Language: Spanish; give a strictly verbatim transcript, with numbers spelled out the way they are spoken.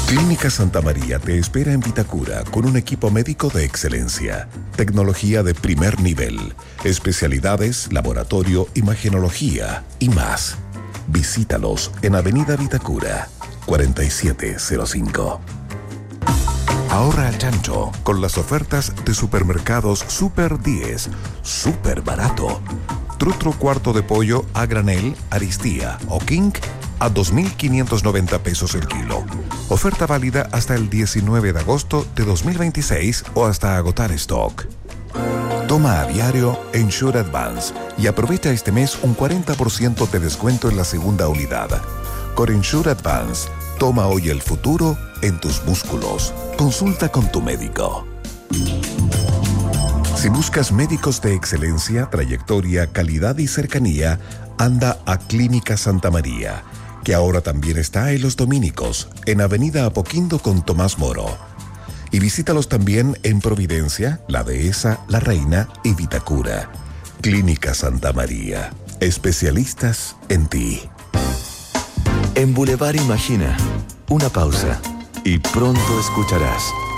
Clínica Santa María te espera en Vitacura con un equipo médico de excelencia, tecnología de primer nivel, especialidades, laboratorio, imagenología y más. Visítalos en Avenida Vitacura, cuarenta y siete cero cinco. Ahorra al chancho con las ofertas de supermercados Super diez. Súper barato. Trutro cuarto de pollo a granel, Aristía o King a dos mil quinientos noventa pesos el kilo. Oferta válida hasta el diecinueve de agosto de dos mil veintiséis o hasta agotar stock. Toma a diario Ensure Advance y aprovecha este mes un cuarenta por ciento de descuento en la segunda unidad. Con Ensure Advance, toma hoy el futuro en tus músculos. Consulta con tu médico. Si buscas médicos de excelencia, trayectoria, calidad y cercanía, anda a Clínica Santa María, que ahora también está en Los Dominicos, en Avenida Apoquindo con Tomás Moro. Y visítalos también en Providencia, La Dehesa, La Reina y Vitacura. Clínica Santa María. Especialistas en ti. En Boulevard Imagina, una pausa y pronto escucharás